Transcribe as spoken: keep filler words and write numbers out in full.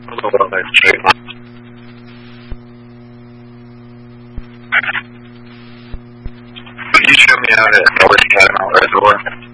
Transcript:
我我来追吧。一圈面的，我天哪，耳朵。